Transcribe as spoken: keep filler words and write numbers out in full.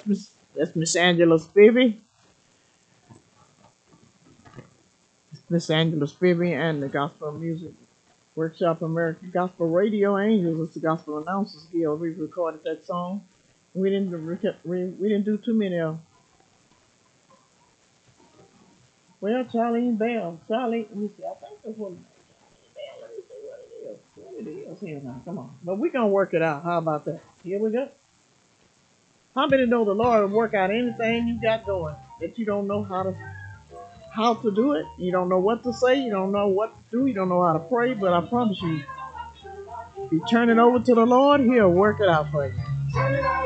Miss that's Miss Angela Spivey. Miss Angela Spivey and the Gospel Music Workshop American Gospel Radio Angels. It's the Gospel Announcers Guild. We recorded that song. We didn't rec- we, we didn't do too many of them. Well, Charlene Bell. Charlene, let me see. I think that's what. Let me see what it is. What it is. Here now, come on. But we're gonna work it out. How about that? Here we go. How many know the Lord will work out anything you got going that you don't know how to how to do it? You don't know what to say. You don't know what to do. You don't know how to pray. But I promise you, if you turn it over to the Lord, He'll work it out for you.